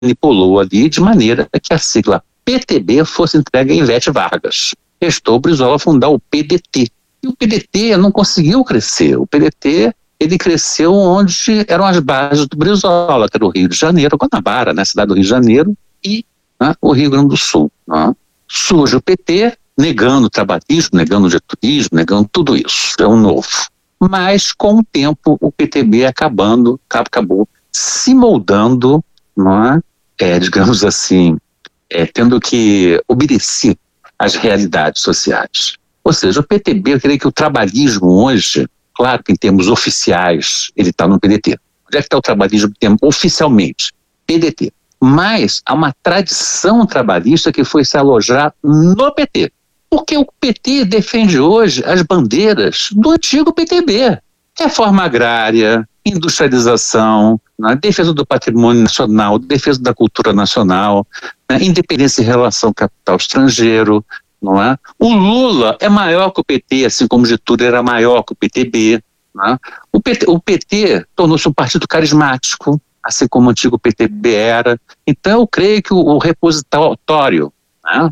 manipulou ali de maneira que a sigla PTB fosse entregue a Ivete Vargas. Restou o Brizola fundar o PDT. E o PDT não conseguiu crescer. O PDT, ele cresceu onde eram as bases do Brizola, que era o Rio de Janeiro, Guanabara, né, cidade do Rio de Janeiro, e o Rio Grande do Sul. Né? Surge o PT, negando o trabalhismo, negando o getulismo, negando tudo isso. É um novo. Mas, com o tempo, o PTB acabou se moldando, não é? Digamos assim, tendo que obedecer às realidades sociais. Ou seja, o PTB, eu creio que o trabalhismo hoje, claro que em termos oficiais, ele está no PDT. Onde é que está o trabalhismo oficialmente? PDT. Mas há uma tradição trabalhista que foi se alojar no PT. Porque o PT defende hoje as bandeiras do antigo PTB. Reforma agrária, industrialização, né, defesa do patrimônio nacional, defesa da cultura nacional, né, independência em relação ao capital estrangeiro. Não é? O Lula é maior que o PT, assim como Getúlio era maior que o PTB. Né? O PT tornou-se um partido carismático, assim como o antigo PTB era. Então eu creio que o repositório, né,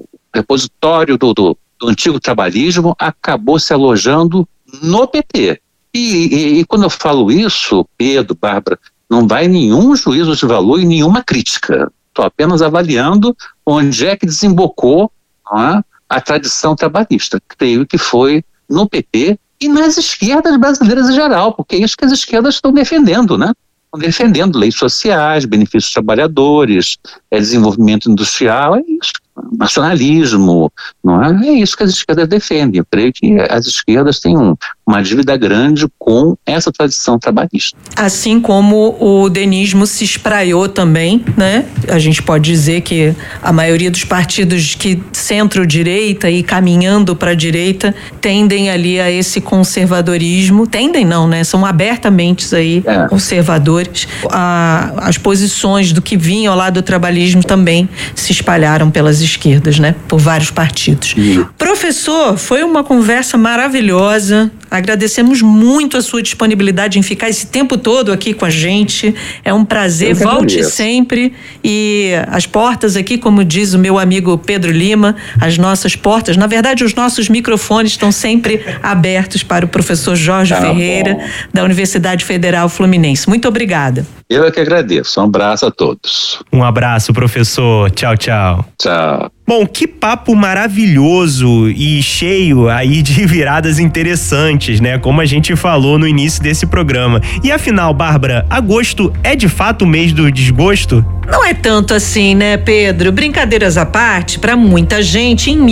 do antigo trabalhismo acabou se alojando no PT. E quando eu falo isso, Pedro, Bárbara, não vai nenhum juízo de valor e nenhuma crítica. Estou apenas avaliando onde é que desembocou, não é, a tradição trabalhista. Creio que foi no PT e nas esquerdas brasileiras em geral, porque é isso que as esquerdas estão defendendo, né? Estão defendendo leis sociais, benefícios dos trabalhadores, desenvolvimento industrial, é isso. Nacionalismo, não é? É isso que as esquerdas defendem. Eu creio que as esquerdas têm uma dívida grande com essa tradição trabalhista. Assim como o denismo se espraiou também, né? A gente pode dizer que a maioria dos partidos que centro-direita e caminhando para a direita tendem ali a esse conservadorismo. Tendem não, né? São abertamente aí conservadores. As posições do que vinham lá do trabalhismo também se espalharam pelas esquerdas, né? Por vários partidos. Professor, foi uma conversa maravilhosa. Agradecemos muito a sua disponibilidade em ficar esse tempo todo aqui com a gente. É um prazer. Volte sempre. E as portas aqui, como diz o meu amigo Pedro Lima, as nossas portas, na verdade, os nossos microfones estão sempre abertos para o professor Jorge Ferreira, da Universidade Federal Fluminense. Muito obrigada. Eu é que agradeço. Um abraço a todos. Um abraço, professor. Tchau, tchau. Tchau. Bom, que papo maravilhoso e cheio aí de viradas interessantes, né? Como a gente falou no início desse programa. E afinal, Bárbara, agosto é de fato o mês do desgosto? Não é tanto assim, né, Pedro? Brincadeiras à parte, para muita gente, em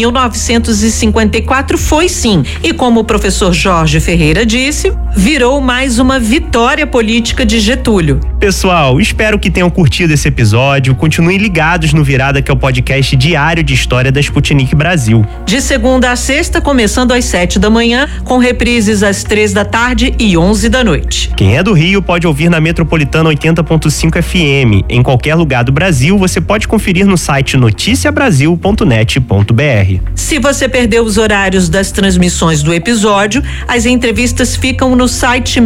1954 foi sim. E como o professor Jorge Ferreira disse, virou mais uma vitória política de Getúlio. Pessoal, espero que tenham curtido esse episódio. Continuem ligados no Virada, que é o podcast diário de história da Sputnik Brasil. De segunda a sexta, começando às 7 da manhã, com reprises às 3 da tarde e 11 da noite. Quem é do Rio pode ouvir na Metropolitana 80.5 FM. Em qualquer lugar do Brasil, você pode conferir no site noticiabrasil.net.br. Se você perdeu os horários das transmissões do episódio, as entrevistas ficam no site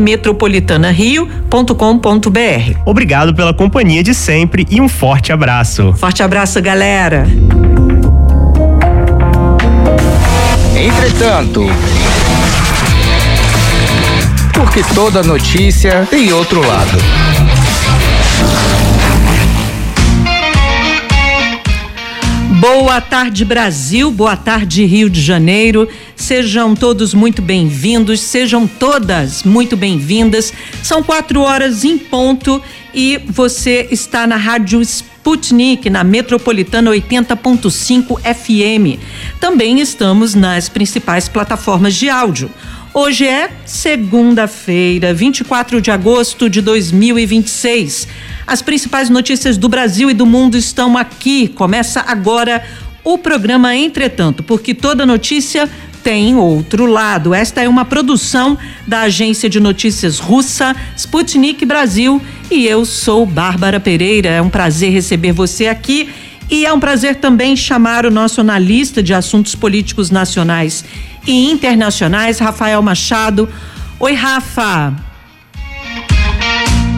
metropolitanario.com.br. Obrigado pela companhia de sempre e um forte abraço. Forte abraço, galera. Entretanto, porque toda notícia tem outro lado. Boa tarde, Brasil. Boa tarde, Rio de Janeiro. Sejam todos muito bem-vindos, sejam todas muito bem-vindas. São 4h em ponto e você está na Rádio Sputnik, na Metropolitana 80.5 FM. Também estamos nas principais plataformas de áudio. Hoje é segunda-feira, 24 de agosto de 2026. As principais notícias do Brasil e do mundo estão aqui. Começa agora o programa Entretanto, porque toda notícia tem outro lado. Esta é uma produção da agência de notícias russa Sputnik Brasil e eu sou Bárbara Pereira. É um prazer receber você aqui e é um prazer também chamar o nosso analista de assuntos políticos nacionais e internacionais, Rafael Machado. Oi, Rafa.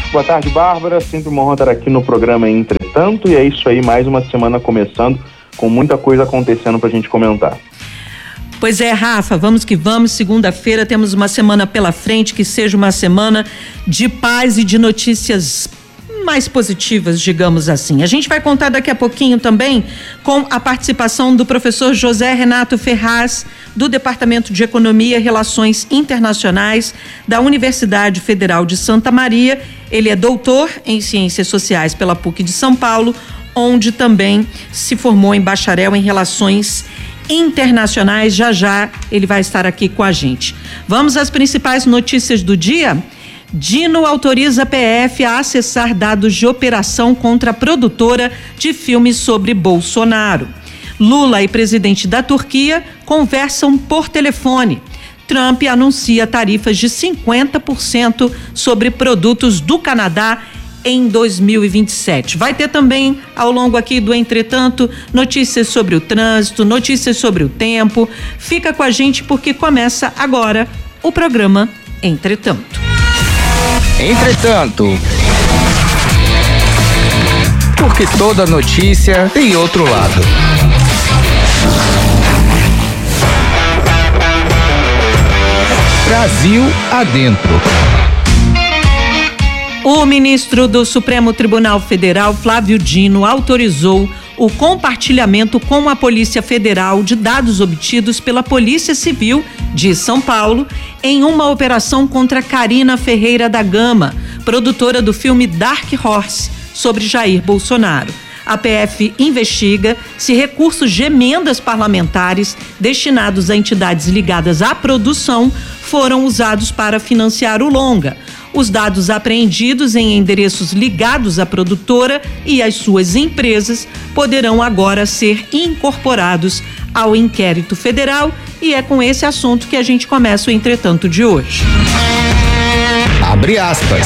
Boa tarde, Bárbara. Sempre uma honra estar aqui no programa Entretanto. E é isso aí, mais uma semana começando, com muita coisa acontecendo pra gente comentar. Pois é, Rafa, vamos que vamos. Segunda-feira temos uma semana pela frente, que seja uma semana de paz e de notícias mais positivas, digamos assim. A gente vai contar daqui a pouquinho também com a participação do professor José Renato Ferraz, do Departamento de Economia e Relações Internacionais da Universidade Federal de Santa Maria. Ele é doutor em Ciências Sociais pela PUC de São Paulo, onde também se formou em bacharel em Relações Internacionais. Já ele vai estar aqui com a gente. Vamos às principais notícias do dia? Dino autoriza a PF a acessar dados de operação contra a produtora de filmes sobre Bolsonaro. Lula e presidente da Turquia conversam por telefone. Trump anuncia tarifas de 50% sobre produtos do Canadá em 2027. Vai ter também, ao longo aqui do Entretanto, notícias sobre o trânsito, notícias sobre o tempo. Fica com a gente porque começa agora o programa Entretanto. Entretanto, porque toda notícia tem outro lado. Brasil adentro. O ministro do Supremo Tribunal Federal, Flávio Dino, autorizou o compartilhamento com a Polícia Federal de dados obtidos pela Polícia Civil de São Paulo em uma operação contra Karina Ferreira da Gama, produtora do filme Dark Horse, sobre Jair Bolsonaro. A PF investiga se recursos de emendas parlamentares destinados a entidades ligadas à produção foram usados para financiar o longa. Os dados apreendidos em endereços ligados à produtora e às suas empresas poderão agora ser incorporados ao inquérito federal, e é com esse assunto que a gente começa o Entretanto de hoje. Abre aspas.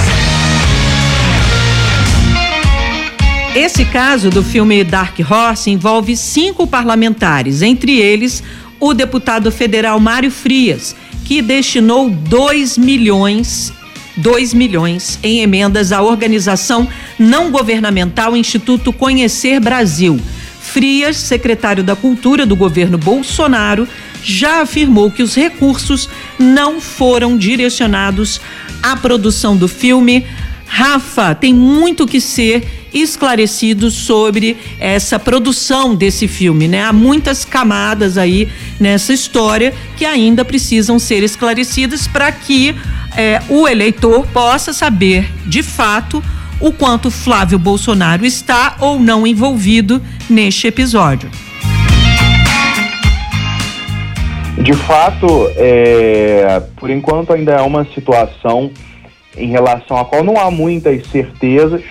Esse caso do filme Dark Horse envolve 5 parlamentares, entre eles o deputado federal Mário Frias, que destinou 2 milhões em emendas à organização não governamental Instituto Conhecer Brasil. Frias, secretário da Cultura do governo Bolsonaro, já afirmou que os recursos não foram direcionados à produção do filme. Rafa, tem muito que ser esclarecido sobre essa produção desse filme, né? Há muitas camadas aí nessa história que ainda precisam ser esclarecidas para que o eleitor possa saber de fato o quanto Flávio Bolsonaro está ou não envolvido neste episódio. De fato, por enquanto ainda é uma situação em relação à qual não há muitas certezas.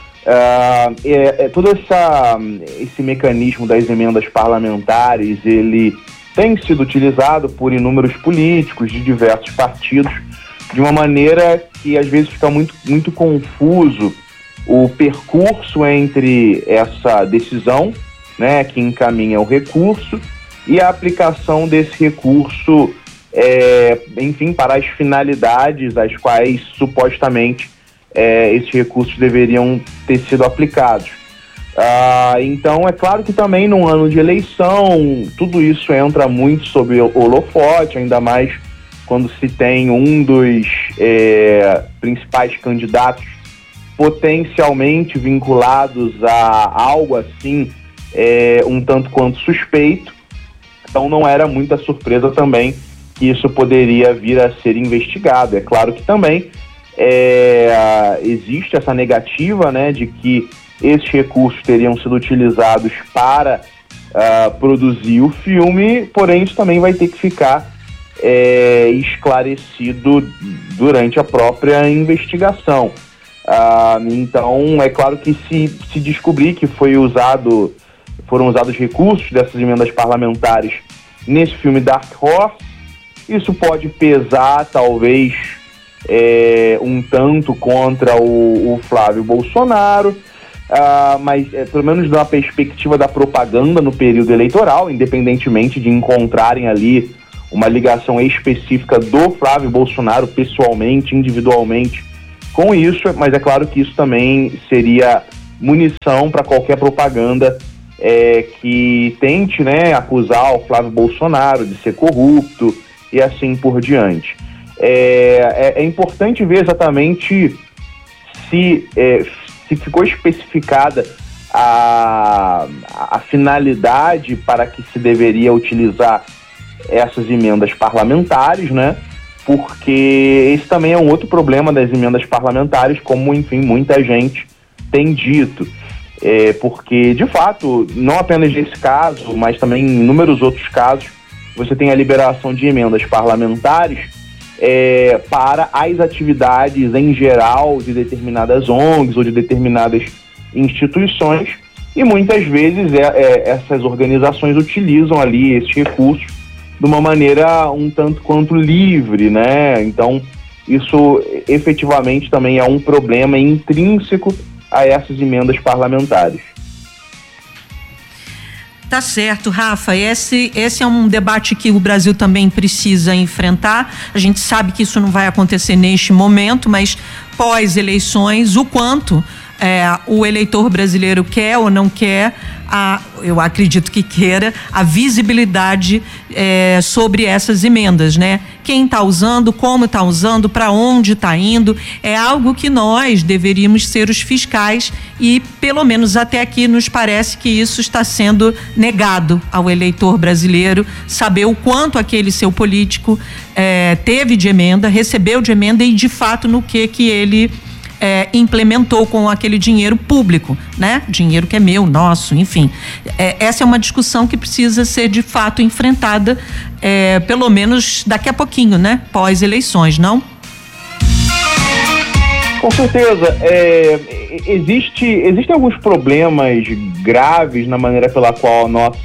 Todo esse mecanismo das emendas parlamentares, ele tem sido utilizado por inúmeros políticos de diversos partidos de uma maneira que às vezes fica muito confuso o percurso entre essa decisão, né, que encaminha o recurso, e a aplicação desse recurso, enfim, para as finalidades às quais supostamente esses recursos deveriam ter sido aplicados. Então, é claro que também num ano de eleição, tudo isso entra muito sob o holofote, ainda mais quando se tem um dos principais candidatos potencialmente vinculados a algo assim, um tanto quanto suspeito. Então não era muita surpresa também que isso poderia vir a ser investigado. É claro que também existe essa negativa, né, de que esses recursos teriam sido utilizados para produzir o filme, porém isso também vai ter que ficar esclarecido durante a própria investigação. Então é claro que se descobrir que foram usados recursos dessas emendas parlamentares nesse filme Dark Horse, isso pode pesar talvez um tanto contra o Flávio Bolsonaro, mas pelo menos da perspectiva da propaganda no período eleitoral, independentemente de encontrarem ali uma ligação específica do Flávio Bolsonaro pessoalmente, individualmente, com isso, mas é claro que isso também seria munição para qualquer propaganda que tente, né, acusar o Flávio Bolsonaro de ser corrupto e assim por diante. É importante ver exatamente se ficou especificada a finalidade para que se deveria utilizar essas emendas parlamentares, né? Porque esse também é um outro problema das emendas parlamentares, como, enfim, muita gente tem dito. Porque, de fato, não apenas nesse caso, mas também em inúmeros outros casos, você tem a liberação de emendas parlamentares para as atividades em geral de determinadas ONGs ou de determinadas instituições, e muitas vezes essas organizações utilizam ali esses recursos de uma maneira um tanto quanto livre, né? Então, isso efetivamente também é um problema intrínseco a essas emendas parlamentares. Tá certo, Rafa. Esse é um debate que o Brasil também precisa enfrentar. A gente sabe que isso não vai acontecer neste momento, mas pós-eleições, o quanto o eleitor brasileiro quer ou não quer, eu acredito que queira, a visibilidade sobre essas emendas, né? Quem está usando, como está usando, para onde está indo, é algo que nós deveríamos ser os fiscais e, pelo menos até aqui, nos parece que isso está sendo negado ao eleitor brasileiro, saber o quanto aquele seu político teve de emenda, recebeu de emenda e, de fato, no que ele implementou com aquele dinheiro público, né? Dinheiro que é meu, nosso, enfim. Essa é uma discussão que precisa ser de fato enfrentada, pelo menos daqui a pouquinho, né? Pós-eleições, não? Com certeza. Existem alguns problemas graves na maneira pela qual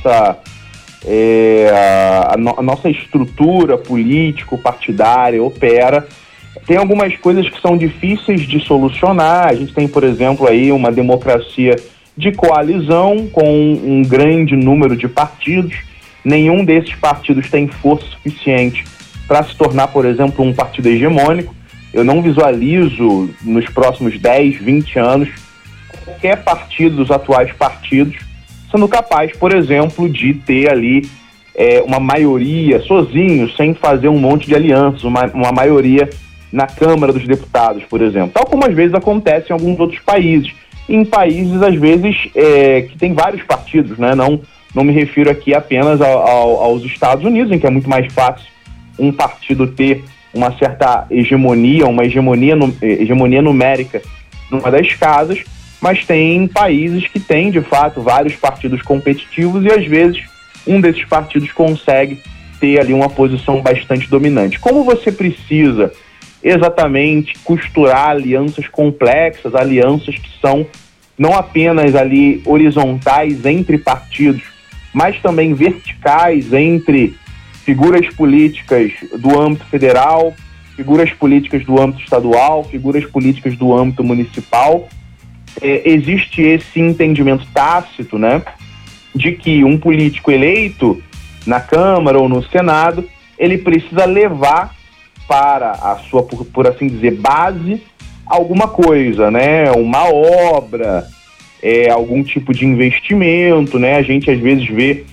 a nossa estrutura político-partidária opera. Tem algumas coisas que são difíceis de solucionar. A gente tem, por exemplo, aí uma democracia de coalizão com um grande número de partidos. Nenhum desses partidos tem força suficiente para se tornar, por exemplo, um partido hegemônico. Eu não visualizo nos próximos 10, 20 anos qualquer partido dos atuais partidos sendo capaz, por exemplo, de ter ali uma maioria sozinho, sem fazer um monte de alianças, uma maioria na Câmara dos Deputados, por exemplo. Tal como às vezes acontece em alguns outros países. Em países, às vezes, que tem vários partidos, né? Não me refiro aqui apenas aos Estados Unidos, em que é muito mais fácil um partido ter uma certa hegemonia, uma hegemonia numérica numa das casas, mas tem países que têm, de fato, vários partidos competitivos e, às vezes, um desses partidos consegue ter ali uma posição bastante dominante. Como você precisa exatamente costurar alianças complexas, alianças que são não apenas ali horizontais entre partidos, mas também verticais entre figuras políticas do âmbito federal, figuras políticas do âmbito estadual, figuras políticas do âmbito municipal. Existe esse entendimento tácito, né, de que um político eleito na Câmara ou no Senado, ele precisa levar para a sua, por assim dizer, base, alguma coisa, né? Uma obra, algum tipo de investimento, né? A gente às vezes vê,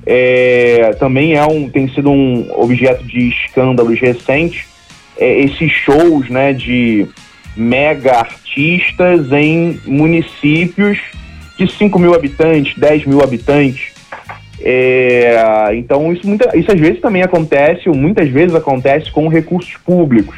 também tem sido um objeto de escândalos recentes, esses shows, né, de mega artistas em municípios de 5 mil habitantes, 10 mil habitantes. Então isso às vezes também acontece, ou muitas vezes acontece com recursos públicos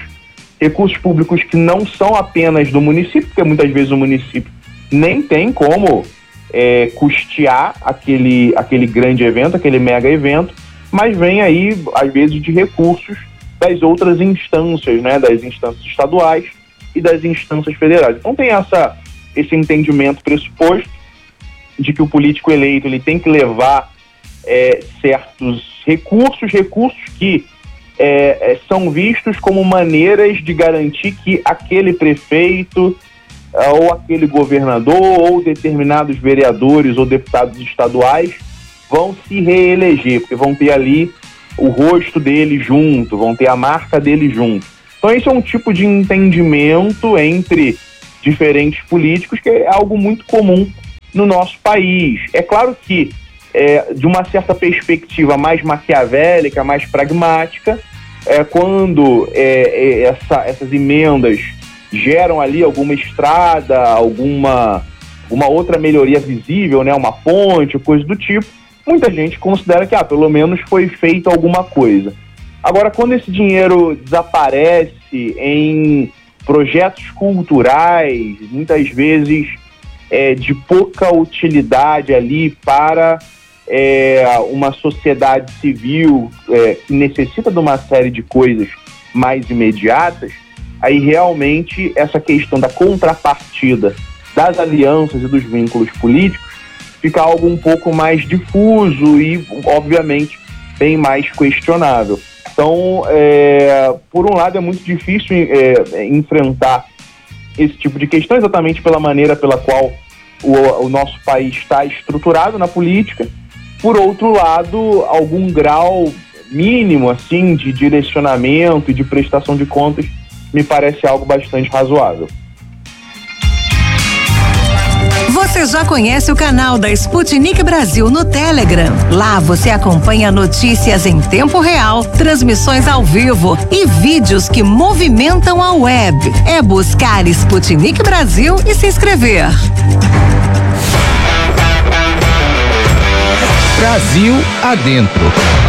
que não são apenas do município, porque muitas vezes o município nem tem como custear aquele grande evento, aquele mega evento, mas vem aí às vezes de recursos das outras instâncias, né, das instâncias estaduais e das instâncias federais. Então tem esse entendimento pressuposto de que o político eleito ele tem que levar certos recursos que são vistos como maneiras de garantir que aquele prefeito ou aquele governador ou determinados vereadores ou deputados estaduais vão se reeleger, porque vão ter ali o rosto dele junto, vão ter a marca dele junto. Então esse é um tipo de entendimento entre diferentes políticos que é algo muito comum no nosso país. É claro que de uma certa perspectiva mais maquiavélica, mais pragmática, quando essas emendas geram ali alguma estrada, uma outra melhoria visível, né, uma ponte, coisa do tipo, muita gente considera que pelo menos foi feito alguma coisa. Agora, quando esse dinheiro desaparece em projetos culturais, muitas vezes de pouca utilidade ali para uma sociedade civil que necessita de uma série de coisas mais imediatas, aí realmente essa questão da contrapartida das alianças e dos vínculos políticos fica algo um pouco mais difuso e, obviamente, bem mais questionável. Então, por um lado, é muito difícil enfrentar esse tipo de questão, exatamente pela maneira pela qual o nosso país está estruturado na política. Por outro lado, algum grau mínimo assim, de direcionamento e de prestação de contas me parece algo bastante razoável. Você já conhece o canal da Sputnik Brasil no Telegram? Lá você acompanha notícias em tempo real, transmissões ao vivo e vídeos que movimentam a web. É buscar Sputnik Brasil e se inscrever. Brasil Adentro.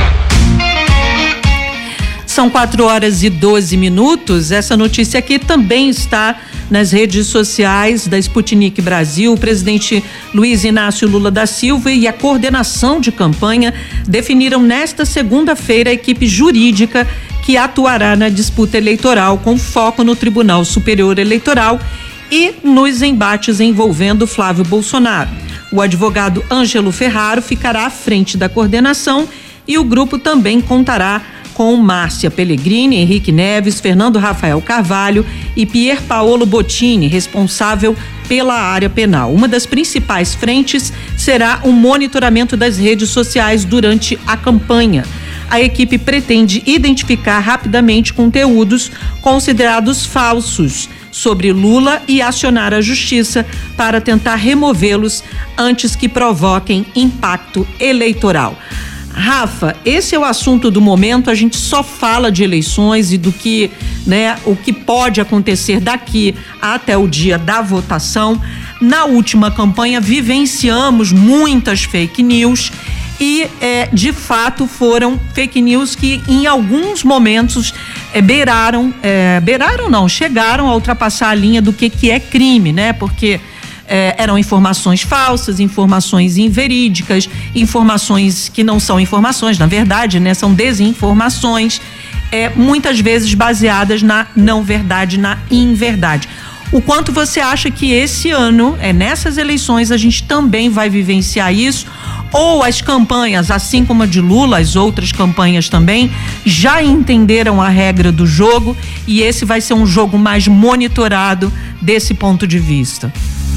São 4h12. Essa notícia aqui também está nas redes sociais da Sputnik Brasil. O presidente Luiz Inácio Lula da Silva e a coordenação de campanha definiram nesta segunda-feira a equipe jurídica que atuará na disputa eleitoral com foco no Tribunal Superior Eleitoral e nos embates envolvendo Flávio Bolsonaro. O advogado Ângelo Ferraro ficará à frente da coordenação e o grupo também contará com Márcia Pellegrini, Henrique Neves, Fernando Rafael Carvalho e Pier Paolo Bottini, responsável pela área penal. Uma das principais frentes será o monitoramento das redes sociais durante a campanha. A equipe pretende identificar rapidamente conteúdos considerados falsos sobre Lula e acionar a justiça para tentar removê-los antes que provoquem impacto eleitoral. Rafa, esse é o assunto do momento. A gente só fala de eleições e do que, o que pode acontecer daqui até o dia da votação. Na última campanha vivenciamos muitas fake news e, de fato, foram fake news que em alguns momentos chegaram a ultrapassar a linha do que é crime, porque eram informações falsas, informações inverídicas, informações que não são informações, na verdade, são desinformações, muitas vezes baseadas na não verdade, na inverdade. O quanto você acha que esse ano, nessas eleições, a gente também vai vivenciar isso? Ou as campanhas, assim como a de Lula, as outras campanhas também, já entenderam a regra do jogo e esse vai ser um jogo mais monitorado desse ponto de vista?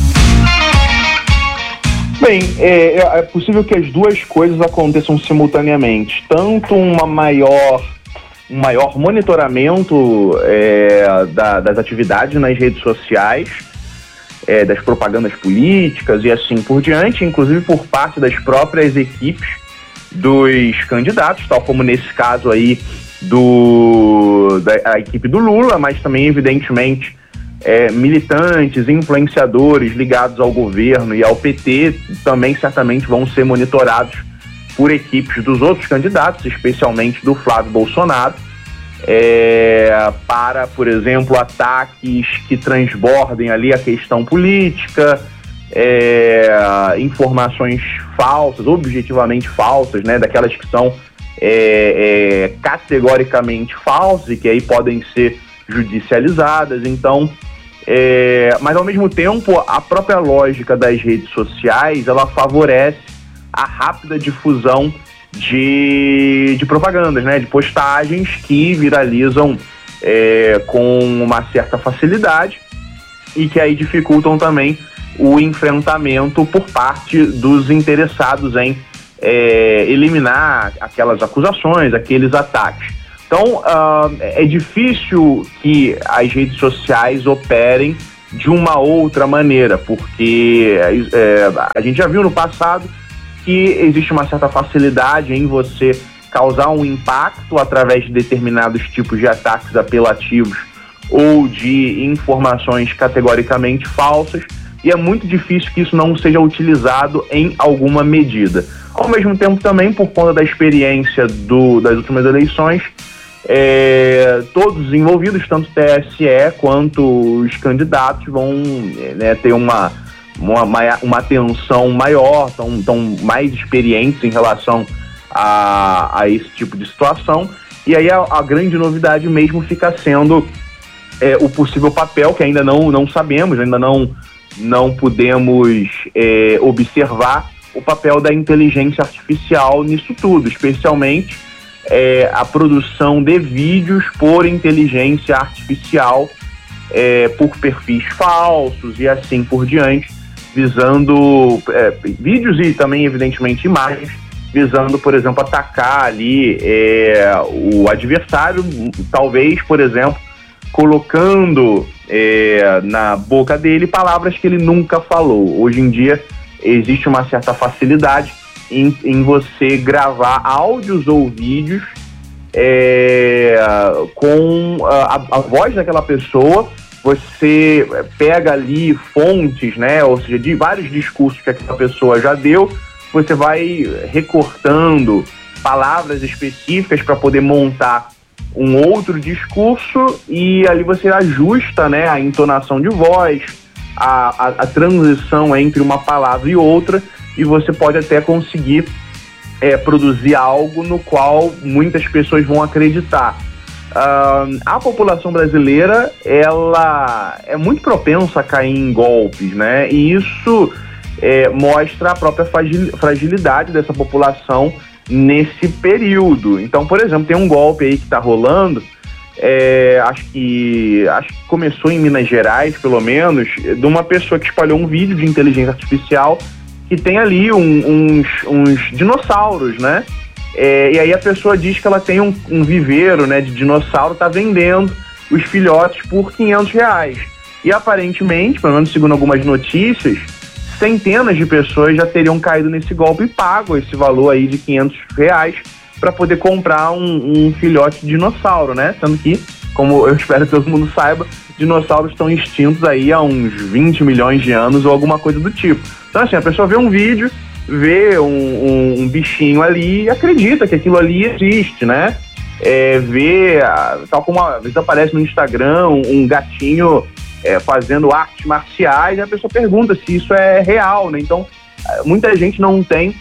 Bem, é possível que as duas coisas aconteçam simultaneamente. Tanto um maior monitoramento das atividades nas redes sociais, das propagandas políticas e assim por diante, inclusive por parte das próprias equipes dos candidatos, tal como nesse caso aí da equipe do Lula, mas também, evidentemente, militantes, influenciadores ligados ao governo e ao PT também certamente vão ser monitorados por equipes dos outros candidatos, especialmente do Flávio Bolsonaro, para, por exemplo, ataques que transbordem ali a questão política, informações falsas, objetivamente falsas, daquelas que são categoricamente falsas e que aí podem ser judicializadas. Então, mas ao mesmo tempo a própria lógica das redes sociais, ela favorece a rápida difusão de propagandas, de postagens que viralizam com uma certa facilidade e que aí dificultam também o enfrentamento por parte dos interessados em eliminar aquelas acusações, aqueles ataques. Então, é difícil que as redes sociais operem de uma outra maneira, porque a gente já viu no passado que existe uma certa facilidade em você causar um impacto através de determinados tipos de ataques apelativos ou de informações categoricamente falsas, e é muito difícil que isso não seja utilizado em alguma medida. Ao mesmo tempo também, por conta da experiência das últimas eleições, todos os envolvidos, tanto o TSE quanto os candidatos, vão ter uma atenção maior, estão mais experientes em relação a esse tipo de situação. E aí a grande novidade mesmo fica sendo o possível papel, que ainda não sabemos, ainda não podemos observar o papel da inteligência artificial nisso tudo, especialmente a produção de vídeos por inteligência artificial, por perfis falsos e assim por diante, visando vídeos e também, evidentemente, imagens, visando, por exemplo, atacar ali o adversário, talvez, por exemplo, colocando na boca dele palavras que ele nunca falou. Hoje em dia existe uma certa facilidade em você gravar áudios ou vídeos com a voz daquela pessoa. Você pega ali fontes, né, ou seja, de vários discursos que aquela pessoa já deu, você vai recortando palavras específicas para poder montar um outro discurso, e ali você ajusta, né, a entonação de voz, a transição entre uma palavra e outra, e você pode até conseguir produzir algo no qual muitas pessoas vão acreditar. A população brasileira, ela é muito propensa a cair em golpes, né? E isso mostra a própria fragilidade dessa população nesse período. Então, por exemplo, tem um golpe aí que está rolando, acho que começou em Minas Gerais, pelo menos, de uma pessoa que espalhou um vídeo de inteligência artificial que tem ali uns dinossauros, né? E aí a pessoa diz que ela tem um viveiro, né, de dinossauro, tá vendendo os filhotes por R$500. E aparentemente, pelo menos segundo algumas notícias, centenas de pessoas já teriam caído nesse golpe e pago esse valor aí de R$500 para poder comprar um filhote de dinossauro, né? Sendo que, como eu espero que todo mundo saiba, dinossauros estão extintos aí há uns 20 milhões de anos ou alguma coisa do tipo. Então, assim, a pessoa vê um vídeo, vê um bichinho ali e acredita que aquilo ali existe, né? Vê, tal como às vezes aparece no Instagram um gatinho fazendo artes marciais, e a pessoa pergunta se isso é real, né? Então, muita gente não tem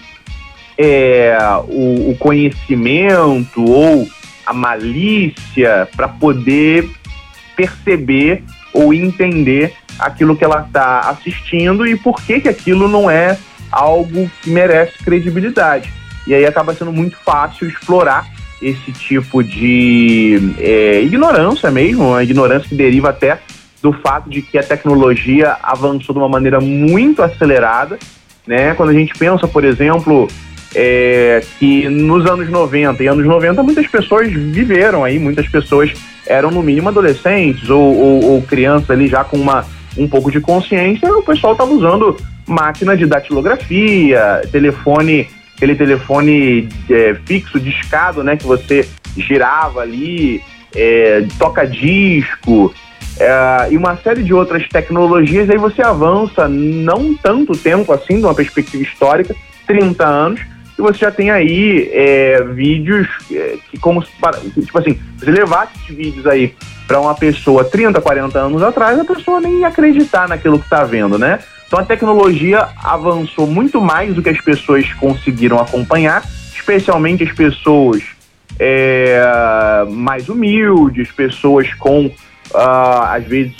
o conhecimento ou a malícia para poder perceber ou entender aquilo que ela está assistindo e por que aquilo não é algo que merece credibilidade. E aí acaba sendo muito fácil explorar esse tipo de ignorância mesmo, uma ignorância que deriva até do fato de que a tecnologia avançou de uma maneira muito acelerada, né? Quando a gente pensa, por exemplo, que nos anos 90, muitas pessoas viveram aí, muitas pessoas eram no mínimo adolescentes ou crianças ali já com um pouco de consciência, o pessoal estava usando máquina de datilografia, aquele telefone fixo, discado, né, que você girava ali, toca-disco, e uma série de outras tecnologias. Aí você avança não tanto tempo assim, de uma perspectiva histórica, 30 anos, e você já tem aí vídeos que, tipo assim, você levasse esses vídeos aí para uma pessoa 30, 40 anos atrás, a pessoa nem ia acreditar naquilo que está vendo, né? Então a tecnologia avançou muito mais do que as pessoas conseguiram acompanhar, especialmente as pessoas mais humildes, pessoas com, às vezes,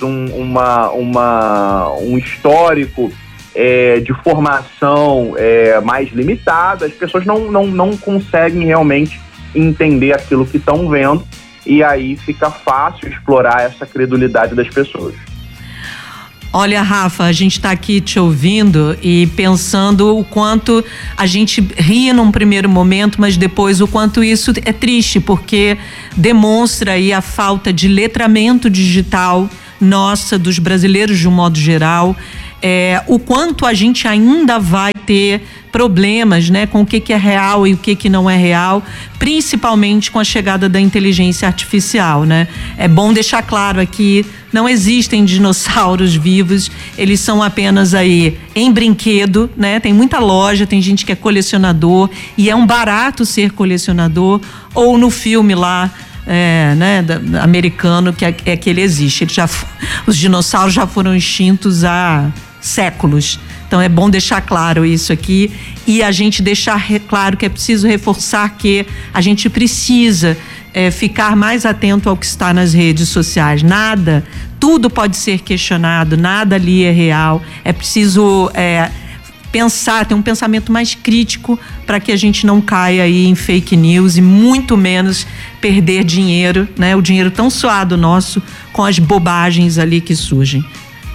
um histórico de formação mais limitada. As pessoas não conseguem realmente entender aquilo que estão vendo, e aí fica fácil explorar essa credulidade das pessoas. Olha, Rafa, a gente está aqui te ouvindo e pensando o quanto a gente ri num primeiro momento, mas depois o quanto isso é triste, porque demonstra aí a falta de letramento digital nossa, dos brasileiros de um modo geral, o quanto a gente ainda vai ter problemas, né, com o que é real e o que não é real, principalmente com a chegada da inteligência artificial, né? É bom deixar claro aqui, não existem dinossauros vivos, eles são apenas aí em brinquedo, né? Tem muita loja, tem gente que é colecionador e é um barato ser colecionador, ou no filme lá, né, americano, que é que ele existe. Os dinossauros já foram extintos há séculos. Então é bom deixar claro isso aqui e a gente deixar claro que é preciso reforçar que a gente precisa ficar mais atento ao que está nas redes sociais. Tudo pode ser questionado, nada ali é real. É preciso pensar, ter um pensamento mais crítico para que a gente não caia aí em fake news e muito menos perder dinheiro, né? O dinheiro tão suado nosso com as bobagens ali que surgem.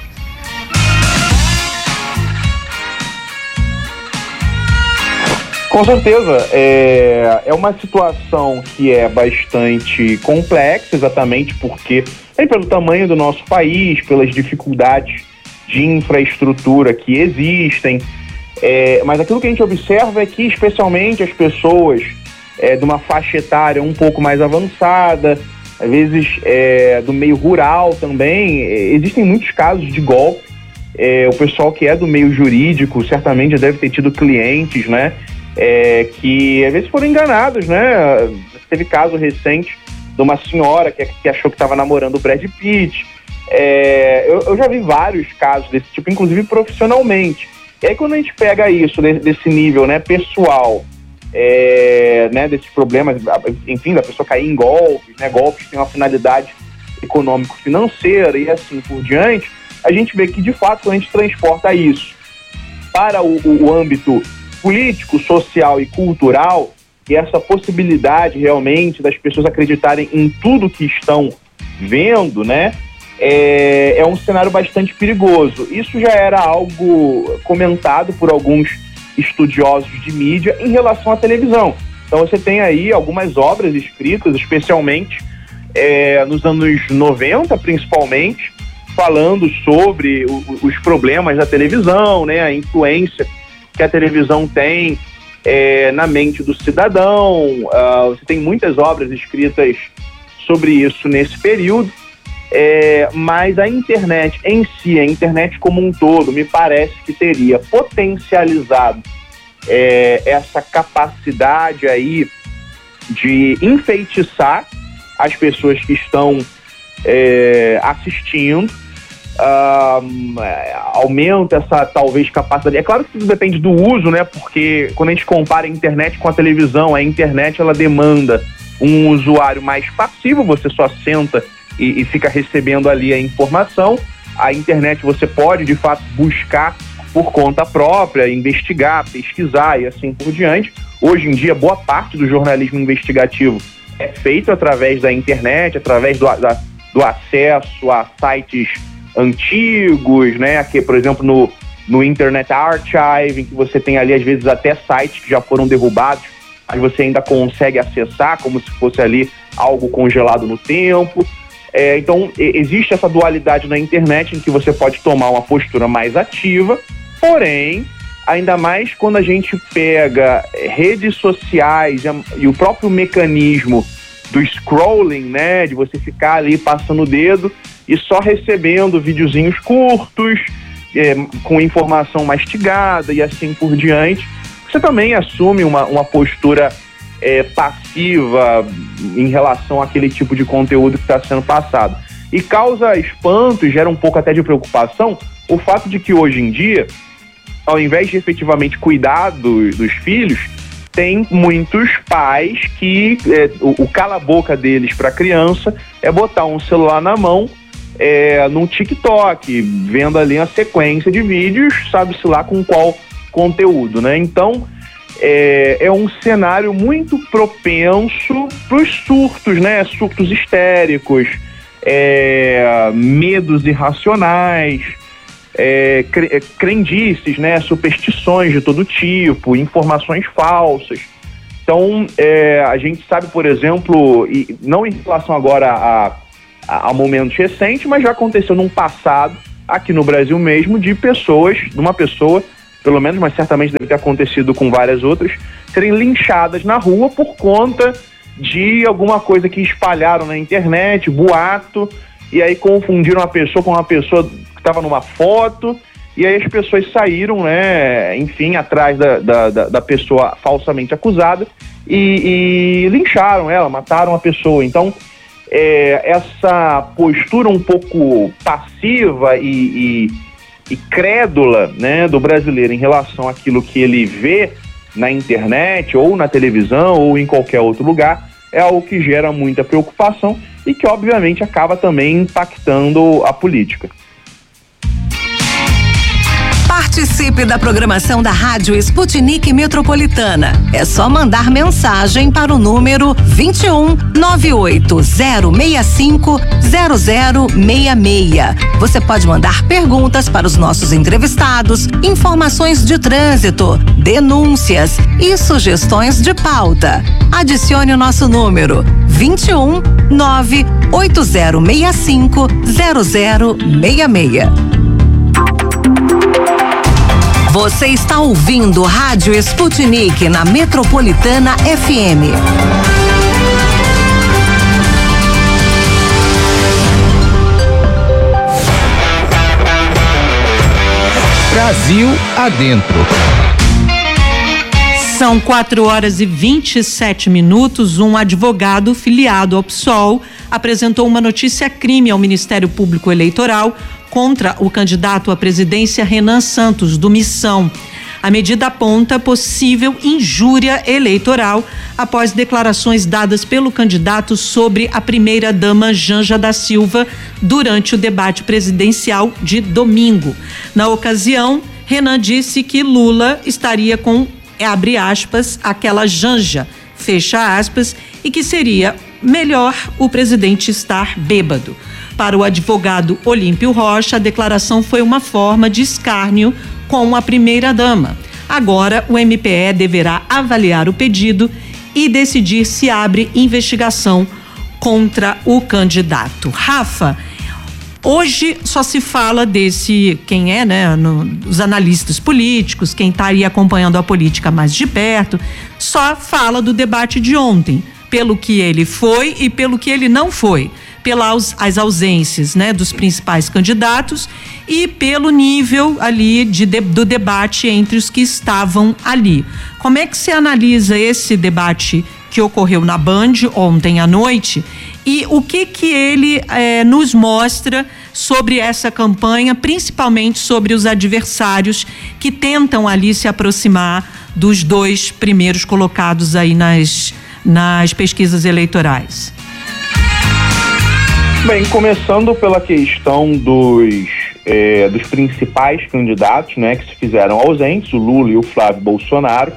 Com certeza, é uma situação que é bastante complexa, exatamente porque pelo tamanho do nosso país, pelas dificuldades de infraestrutura que existem, mas aquilo que a gente observa é que especialmente as pessoas de uma faixa etária um pouco mais avançada, às vezes do meio rural também, existem muitos casos de golpe. O pessoal que é do meio jurídico certamente já deve ter tido clientes, né? Que às vezes foram enganados, né? Teve caso recente de uma senhora que achou que estava namorando o Brad Pitt. Eu já vi vários casos desse tipo, inclusive profissionalmente. E aí quando a gente pega isso desse nível, né, pessoal, né, desses problemas, enfim, da pessoa cair em golpes, né? Golpes têm uma finalidade econômico-financeira e assim por diante, a gente vê que de fato quando a gente transporta isso para o âmbito político, social e cultural, e essa possibilidade realmente das pessoas acreditarem em tudo que estão vendo, né, é um cenário bastante perigoso. Isso já era algo comentado por alguns estudiosos de mídia em relação à televisão. Então você tem aí algumas obras escritas, especialmente nos anos 90, principalmente, falando sobre os problemas da televisão, né, a influência que a televisão tem na mente do cidadão. Você tem muitas obras escritas sobre isso nesse período, mas a internet em si, a internet como um todo, me parece que teria potencializado essa capacidade aí de enfeitiçar as pessoas que estão assistindo. Aumenta essa talvez capacidade. É claro que tudo depende do uso, né? Porque quando a gente compara a internet com a televisão, a internet ela demanda um usuário mais passivo, você só senta e fica recebendo ali a informação. A internet você pode de fato buscar por conta própria, investigar, pesquisar e assim por diante. Hoje em dia, boa parte do jornalismo investigativo é feito através da internet, através do acesso a sites antigos, né? Aqui, por exemplo, no Internet Archive, em que você tem ali, às vezes, até sites que já foram derrubados, mas você ainda consegue acessar como se fosse ali algo congelado no tempo. Então, existe essa dualidade na internet em que você pode tomar uma postura mais ativa, porém, ainda mais quando a gente pega redes sociais e o próprio mecanismo do scrolling, né? De você ficar ali passando o dedo e só recebendo videozinhos curtos, com informação mastigada e assim por diante, você também assume uma postura passiva em relação àquele tipo de conteúdo que está sendo passado. E causa espanto e gera um pouco até de preocupação o fato de que hoje em dia, ao invés de efetivamente cuidar dos filhos, tem muitos pais que o cala-boca deles para a criança é botar um celular na mão, num TikTok, vendo ali uma sequência de vídeos, sabe-se lá com qual conteúdo, né? Então, é um cenário muito propenso para os surtos, né? Surtos histéricos, medos irracionais, crendices, né, superstições de todo tipo, informações falsas. Então, a gente sabe, por exemplo, e não em relação agora a momentos recentes, mas já aconteceu num passado, aqui no Brasil mesmo, de uma pessoa, pelo menos, mas certamente deve ter acontecido com várias outras, serem linchadas na rua por conta de alguma coisa que espalharam na internet, boato, e aí confundiram a pessoa com uma pessoa que estava numa foto, e aí as pessoas saíram, né, enfim, atrás da pessoa falsamente acusada e lincharam ela, mataram a pessoa. Então, essa postura um pouco passiva e crédula, né, do brasileiro em relação àquilo que ele vê na internet ou na televisão ou em qualquer outro lugar é algo que gera muita preocupação e que obviamente acaba também impactando a política. Participe da programação da Rádio Sputnik Metropolitana. É só mandar mensagem para o número 21 98065 0066. Você pode mandar perguntas para os nossos entrevistados, informações de trânsito, denúncias e sugestões de pauta. Adicione o nosso número 21 98065 0066. Você está ouvindo Rádio Sputnik na Metropolitana FM. Brasil Adentro. São 4h27. Um advogado filiado ao PSOL apresentou uma notícia-crime ao Ministério Público Eleitoral contra o candidato à presidência Renan Santos, do Missão. A medida aponta possível injúria eleitoral após declarações dadas pelo candidato sobre a primeira-dama Janja da Silva durante o debate presidencial de domingo. Na ocasião, Renan disse que Lula estaria com, abre aspas, aquela Janja, fecha aspas, e que seria melhor o presidente estar bêbado. Para o advogado Olímpio Rocha, a declaração foi uma forma de escárnio com a primeira-dama. Agora, o MPE deverá avaliar o pedido e decidir se abre investigação contra o candidato. Rafa, hoje só se fala quem é, né, os analistas políticos, quem está aí acompanhando a política mais de perto, só fala do debate de ontem, pelo que ele foi e pelo que ele não foi. Pelas ausências, né, dos principais candidatos e pelo nível ali do debate entre os que estavam ali. Como é que você analisa esse debate que ocorreu na Band ontem à noite e o que ele nos mostra sobre essa campanha, principalmente sobre os adversários que tentam ali se aproximar dos dois primeiros colocados aí nas pesquisas eleitorais? Bem, começando pela questão dos principais candidatos, né, que se fizeram ausentes, o Lula e o Flávio Bolsonaro,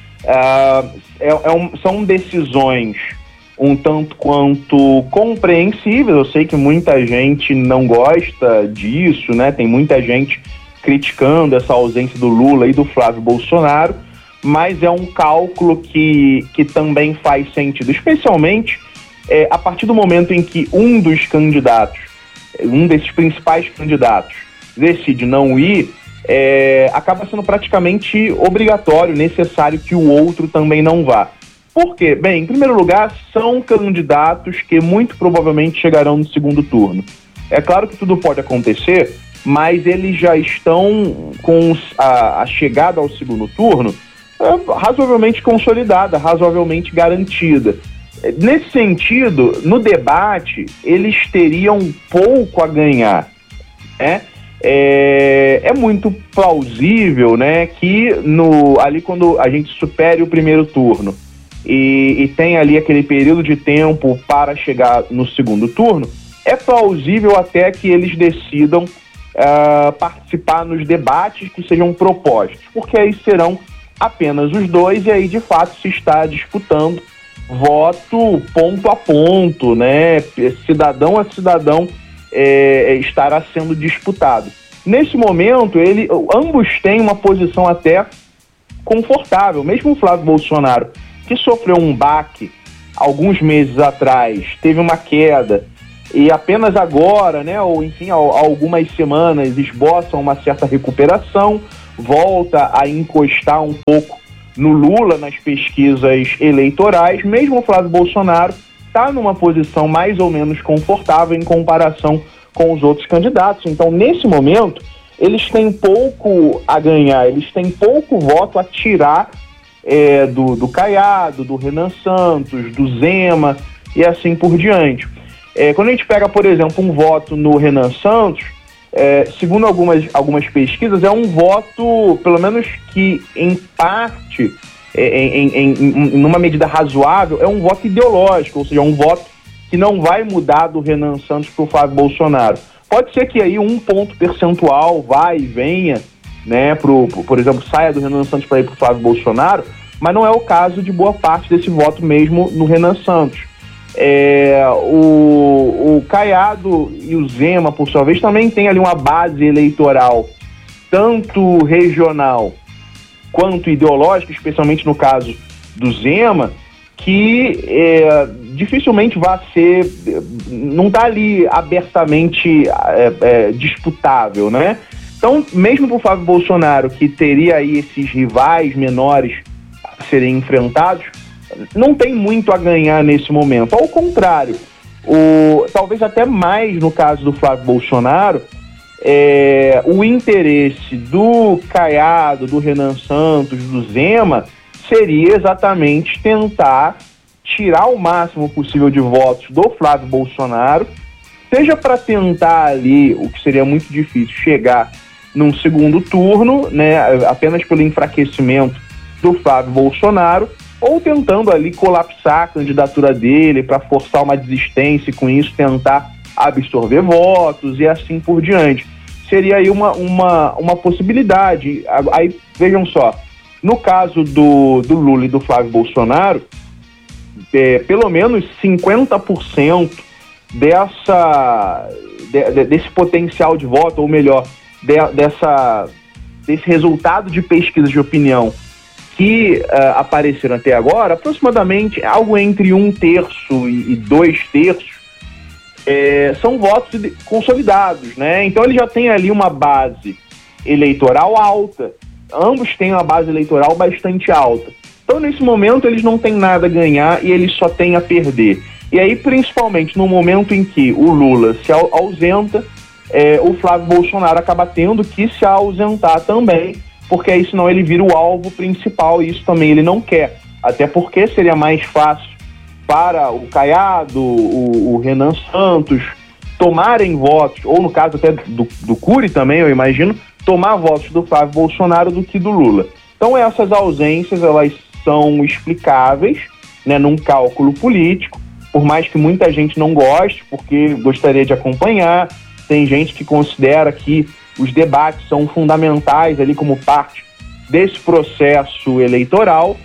são decisões um tanto quanto compreensíveis. Eu sei que muita gente não gosta disso, né, tem muita gente criticando essa ausência do Lula e do Flávio Bolsonaro, mas é um cálculo que também faz sentido, especialmente a partir do momento em que um dos candidatos, um desses principais candidatos, decide não ir, acaba sendo praticamente obrigatório, necessário que o outro também não vá. Por quê? Bem, em primeiro lugar, são candidatos que muito provavelmente chegarão no segundo turno. É claro que tudo pode acontecer, mas eles já estão com a chegada ao segundo turno razoavelmente consolidada, razoavelmente garantida. Nesse sentido, no debate, eles teriam pouco a ganhar, né? É muito plausível, né, que ali quando a gente supere o primeiro turno e tem ali aquele período de tempo para chegar no segundo turno, é plausível até que eles decidam participar nos debates que sejam propostos, porque aí serão apenas os dois e aí de fato se está disputando voto ponto a ponto, né? Cidadão a cidadão estará sendo disputado. nesse momento, ambos têm uma posição até confortável. Mesmo o Flávio Bolsonaro, que sofreu um baque alguns meses atrás, teve uma queda, e apenas agora, né, ou enfim, há algumas semanas, esboçam uma certa recuperação, volta a encostar um pouco no Lula nas pesquisas eleitorais. Mesmo o Flávio Bolsonaro está numa posição mais ou menos confortável em comparação com os outros candidatos. Então, nesse momento, eles têm pouco a ganhar, eles têm pouco voto a tirar do Caiado, do Renan Santos, do Zema e assim por diante. Quando a gente pega, por exemplo, um voto no Renan Santos, segundo algumas pesquisas, é um voto, pelo menos que em parte, numa medida razoável, é um voto ideológico, ou seja, um voto que não vai mudar do Renan Santos para o Flávio Bolsonaro. Pode ser que aí 1 ponto percentual vá e venha, né, por exemplo, saia do Renan Santos para ir para o Flávio Bolsonaro, mas não é o caso de boa parte desse voto mesmo no Renan Santos. O Caiado e o Zema, por sua vez, também tem ali uma base eleitoral, tanto regional quanto ideológica, especialmente no caso do Zema, que dificilmente vai ser, não está ali abertamente disputável, né? Então, mesmo para o Flávio Bolsonaro, que teria aí esses rivais menores a serem enfrentados, não tem muito a ganhar nesse momento. Ao contrário, talvez até mais no caso do Flávio Bolsonaro, o interesse do Caiado, do Renan Santos, do Zema, seria exatamente tentar tirar o máximo possível de votos do Flávio Bolsonaro, seja para tentar ali, o que seria muito difícil, chegar num segundo turno, né, apenas pelo enfraquecimento do Flávio Bolsonaro, ou tentando ali colapsar a candidatura dele para forçar uma desistência e com isso tentar absorver votos e assim por diante. Seria aí uma possibilidade. Aí, vejam só, no caso do Lula e do Flávio Bolsonaro, pelo menos 50% desse potencial de voto, ou melhor, desse resultado de pesquisas de opinião que apareceram até agora, aproximadamente algo entre 1/3 e 2/3 são votos consolidados, né? Então ele já tem ali uma base eleitoral alta, ambos têm uma base eleitoral bastante alta. Então nesse momento eles não têm nada a ganhar e eles só têm a perder. E aí, principalmente no momento em que o Lula se ausenta, o Flávio Bolsonaro acaba tendo que se ausentar também, porque aí senão ele vira o alvo principal e isso também ele não quer. Até porque seria mais fácil para o Caiado, o Renan Santos tomarem votos, ou no caso até do Cury também, eu imagino, tomar votos do Flávio Bolsonaro do que do Lula. Então essas ausências, elas são explicáveis, né, num cálculo político, por mais que muita gente não goste, porque gostaria de acompanhar. Tem gente que considera que os debates são fundamentais ali como parte desse processo eleitoral,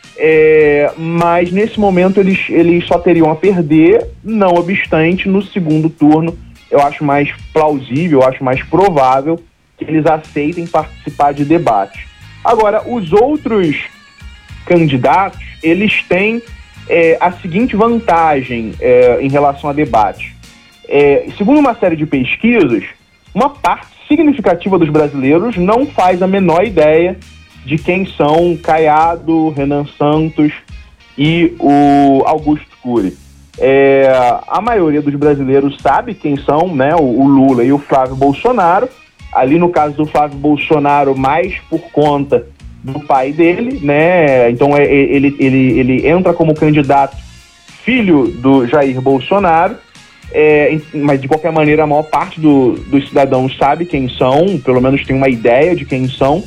mas nesse momento eles só teriam a perder. Não obstante, no segundo turno eu acho mais plausível, eu acho mais provável que eles aceitem participar de debates. Agora, os outros candidatos, eles têm a seguinte vantagem em relação a debates. Segundo uma série de pesquisas, uma parte significativa dos brasileiros não faz a menor ideia de quem são Caiado, Renan Santos e o Augusto Cury. A maioria dos brasileiros sabe quem são, né, o Lula e o Flávio Bolsonaro. Ali no caso do Flávio Bolsonaro, mais por conta do pai dele, né? Então ele entra como candidato filho do Jair Bolsonaro, mas de qualquer maneira a maior parte dos cidadãos sabe quem são, pelo menos tem uma ideia de quem são.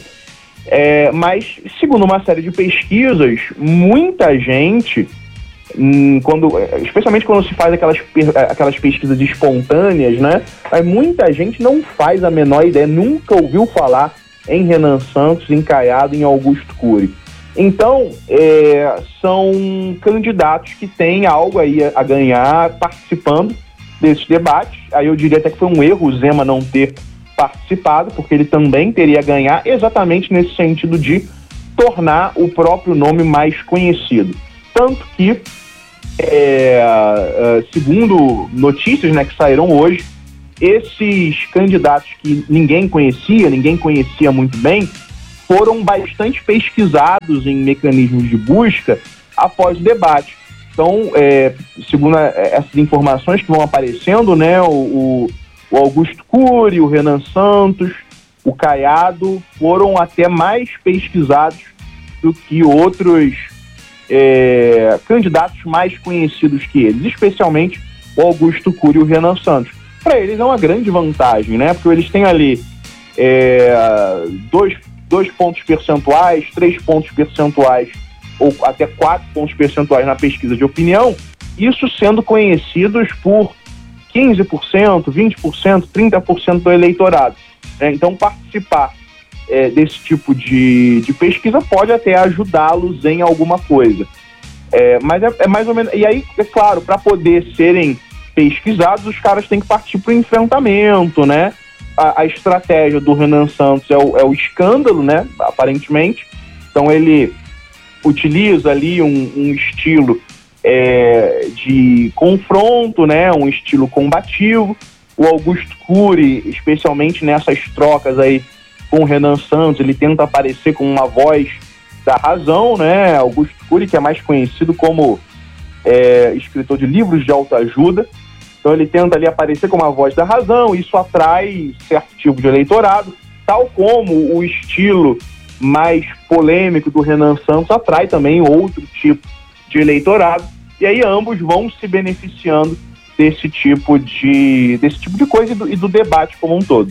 Mas segundo uma série de pesquisas, muita gente, especialmente quando se faz aquelas pesquisas espontâneas, né? Muita gente não faz a menor ideia, nunca ouviu falar em Renan Santos, em Caiado, em Augusto Cury. Então, são candidatos que têm algo aí a ganhar participando desses debates. Aí eu diria até que foi um erro o Zema não ter participado, porque ele também teria a ganhar exatamente nesse sentido de tornar o próprio nome mais conhecido. Tanto que, segundo notícias, né, que saíram hoje, esses candidatos que ninguém conhecia muito bem, foram bastante pesquisados em mecanismos de busca após o debate. Então, segundo essas informações que vão aparecendo, né, o Augusto Cury, o Renan Santos, o Caiado foram até mais pesquisados do que outros candidatos mais conhecidos que eles, especialmente o Augusto Cury e o Renan Santos. Para eles é uma grande vantagem, né? Porque eles têm ali 2 pontos percentuais, 3 pontos percentuais ou até 4 pontos percentuais na pesquisa de opinião, isso sendo conhecidos por 15%, 20%, 30% do eleitorado. Então, participar desse tipo de pesquisa pode até ajudá-los em alguma coisa. Mas é mais ou menos... E aí, é claro, para poder serem pesquisados, os caras têm que partir para o enfrentamento, né? A estratégia do Renan Santos é o escândalo, né? Aparentemente. Então, ele utiliza ali um estilo de confronto, né? Um estilo combativo. O Augusto Cury, especialmente nessas trocas aí com o Renan Santos, ele tenta aparecer com uma voz da razão, né? Augusto Cury, que é mais conhecido como escritor de livros de autoajuda. Então ele tenta ali aparecer como a voz da razão, isso atrai certo tipo de eleitorado, tal como o estilo mais polêmico do Renan Santos atrai também outro tipo de eleitorado, e aí ambos vão se beneficiando desse tipo de coisa e do debate como um todo.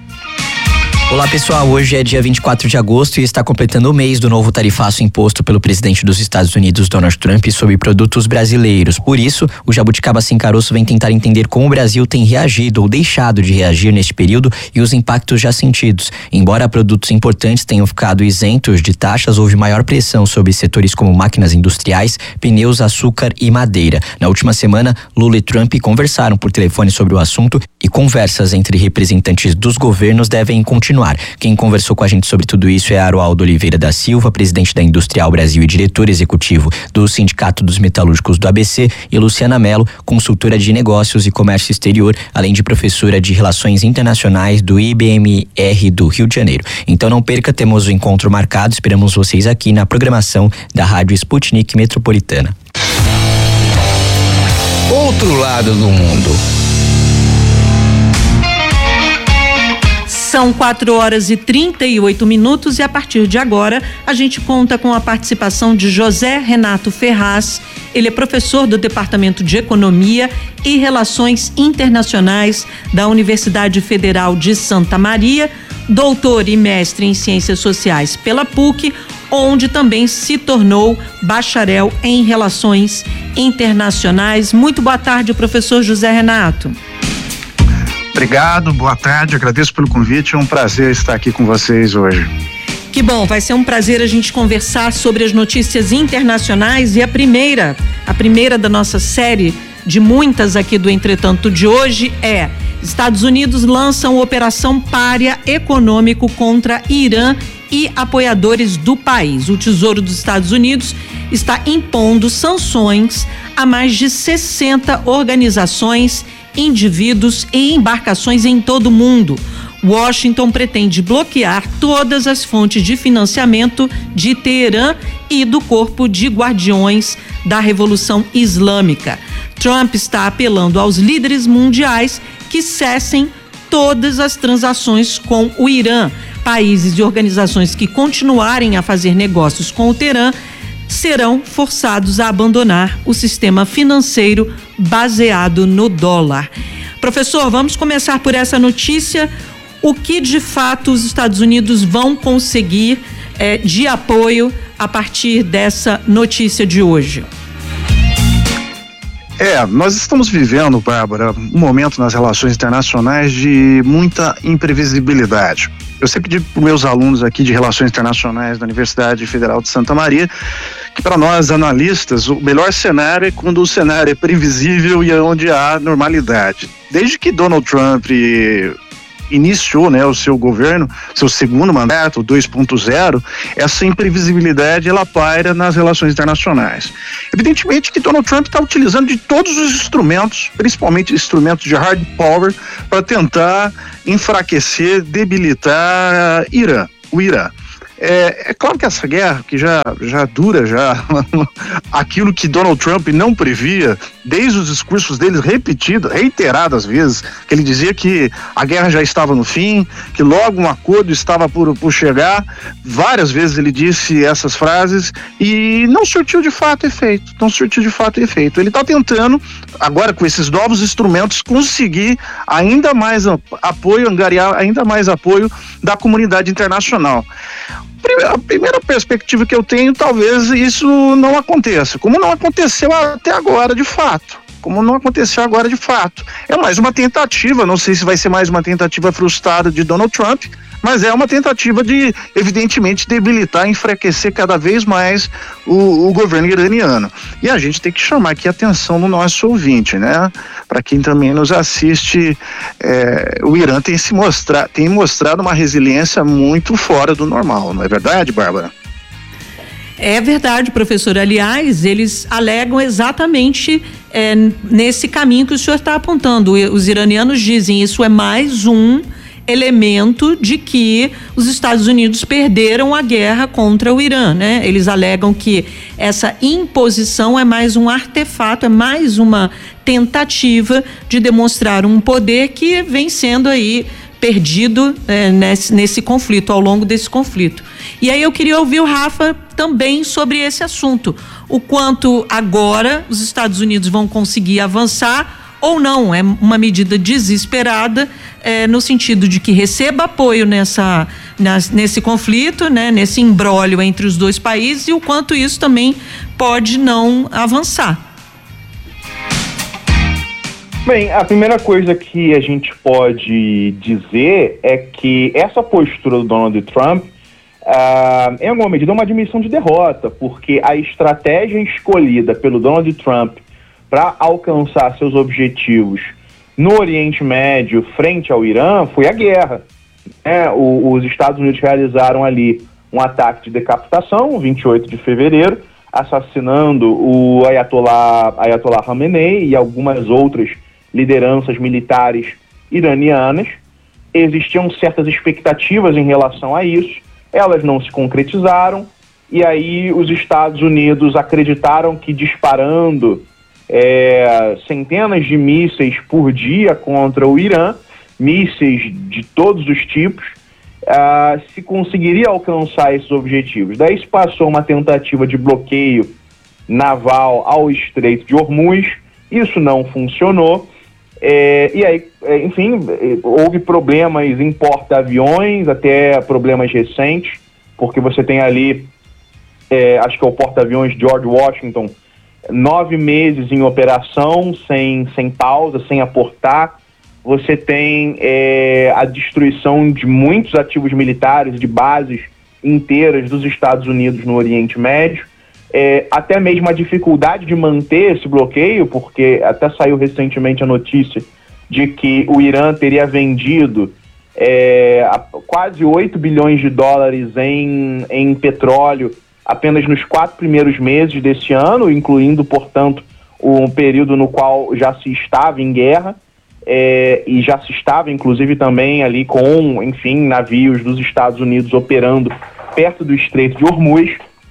Olá pessoal, hoje é dia 24 de agosto e está completando o mês do novo tarifaço imposto pelo presidente dos Estados Unidos, Donald Trump, sobre produtos brasileiros. Por isso, o Jabuticaba Sem Caroço vem tentar entender como o Brasil tem reagido ou deixado de reagir neste período e os impactos já sentidos. Embora produtos importantes tenham ficado isentos de taxas, houve maior pressão sobre setores como máquinas industriais, pneus, açúcar e madeira. Na última semana, Lula e Trump conversaram por telefone sobre o assunto e conversas entre representantes dos governos devem continuar. Quem conversou com a gente sobre tudo isso é Aroaldo Oliveira da Silva, presidente da Industrial Brasil e diretor executivo do Sindicato dos Metalúrgicos do ABC, e Luciana Mello, consultora de negócios e comércio exterior, além de professora de Relações Internacionais do IBMR do Rio de Janeiro. Então não perca, temos o encontro marcado, esperamos vocês aqui na programação da Rádio Sputnik Metropolitana. Outro lado do mundo. São 4h38 e a partir de agora a gente conta com a participação de José Renato Ferraz. Ele é professor do Departamento de Economia e Relações Internacionais da Universidade Federal de Santa Maria, doutor e mestre em Ciências Sociais pela PUC, onde também se tornou bacharel em Relações Internacionais. Muito boa tarde, professor José Renato. Obrigado, boa tarde, agradeço pelo convite, é um prazer estar aqui com vocês hoje. Que bom, vai ser um prazer a gente conversar sobre as notícias internacionais e a primeira da nossa série de muitas aqui do Entretanto de hoje é: Estados Unidos lançam Operação Pária Econômico contra Irã e apoiadores do país. O Tesouro dos Estados Unidos está impondo sanções a mais de 60 organizações, indivíduos e embarcações em todo o mundo. Washington pretende bloquear todas as fontes de financiamento de Teherã e do Corpo de Guardiões da Revolução Islâmica. Trump está apelando aos líderes mundiais que cessem todas as transações com o Irã. Países e organizações que continuarem a fazer negócios com o Teherã serão forçados a abandonar o sistema financeiro baseado no dólar. Professor, vamos começar por essa notícia. O que de fato os Estados Unidos vão conseguir de apoio a partir dessa notícia de hoje? Nós estamos vivendo, Bárbara, um momento nas relações internacionais de muita imprevisibilidade. Eu sempre digo para os meus alunos aqui de Relações Internacionais da Universidade Federal de Santa Maria que para nós analistas o melhor cenário é quando o cenário é previsível e é onde há normalidade. Desde que Donald Trump iniciou, né, o seu governo, seu segundo mandato, 2.0, essa imprevisibilidade ela paira nas relações internacionais. Evidentemente que Donald Trump está utilizando de todos os instrumentos, principalmente instrumentos de hard power, para tentar enfraquecer, debilitar o Irã. É claro que essa guerra, que já dura aquilo que Donald Trump não previa, desde os discursos dele reiteradas vezes, que ele dizia que a guerra já estava no fim, que logo um acordo estava por chegar. Várias vezes ele disse essas frases e não surtiu de fato efeito. Ele está tentando, agora com esses novos instrumentos, conseguir ainda mais apoio, angariar ainda mais apoio da comunidade internacional. A primeira perspectiva que eu tenho, talvez isso não aconteça, como não aconteceu até agora de fato. É mais uma tentativa, não sei se vai ser mais uma tentativa frustrada de Donald Trump, mas é uma tentativa de, evidentemente, debilitar, enfraquecer cada vez mais o governo iraniano. E a gente tem que chamar aqui a atenção do nosso ouvinte, né? Para quem também nos assiste, o Irã tem mostrado uma resiliência muito fora do normal, não é verdade, Bárbara? É verdade, professor. Aliás, eles alegam exatamente nesse caminho que o senhor está apontando. Os iranianos dizem isso é mais um elemento de que os Estados Unidos perderam a guerra contra o Irã, né? Eles alegam que essa imposição é mais um artefato, é mais uma tentativa de demonstrar um poder que vem sendo aí perdido nesse conflito, ao longo desse conflito. E aí eu queria ouvir o Rafa também sobre esse assunto. O quanto agora os Estados Unidos vão conseguir avançar ou não, é uma medida desesperada, no sentido de que receba apoio nesse conflito, né, nesse imbróglio entre os dois países, e o quanto isso também pode não avançar. Bem, a primeira coisa que a gente pode dizer é que essa postura do Donald Trump, em alguma medida, é uma admissão de derrota, porque a estratégia escolhida pelo Donald Trump para alcançar seus objetivos no Oriente Médio frente ao Irã foi a guerra. Os Estados Unidos realizaram ali um ataque de decapitação, 28 de fevereiro, assassinando o Ayatollah Khamenei e algumas outras lideranças militares iranianas. Existiam certas expectativas em relação a isso, elas não se concretizaram, e aí os Estados Unidos acreditaram que disparando centenas de mísseis por dia contra o Irã, mísseis de todos os tipos, se conseguiria alcançar esses objetivos. Daí se passou uma tentativa de bloqueio naval ao Estreito de Hormuz, isso não funcionou, e aí, enfim, houve problemas em porta-aviões, até problemas recentes, porque você tem ali, acho que é o porta-aviões George Washington, 9 meses em operação, sem pausa, sem aportar. Você tem a destruição de muitos ativos militares, de bases inteiras dos Estados Unidos no Oriente Médio, até mesmo a dificuldade de manter esse bloqueio, porque até saiu recentemente a notícia de que o Irã teria vendido quase 8 bilhões de dólares em petróleo apenas nos 4 primeiros meses desse ano, incluindo, portanto, um período no qual já se estava em guerra, e já se estava, inclusive, também ali com, enfim, navios dos Estados Unidos operando perto do Estreito de Hormuz.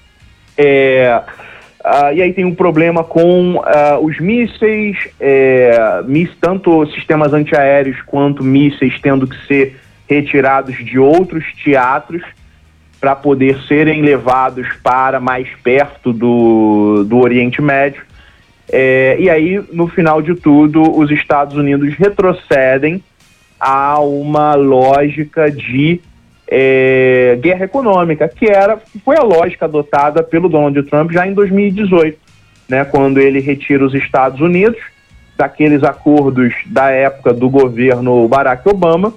E aí tem um problema com os mísseis, tanto sistemas antiaéreos quanto mísseis tendo que ser retirados de outros teatros para poder serem levados para mais perto do Oriente Médio. E aí, no final de tudo, os Estados Unidos retrocedem a uma lógica de guerra econômica, que foi a lógica adotada pelo Donald Trump já em 2018, né, quando ele retira os Estados Unidos daqueles acordos da época do governo Barack Obama,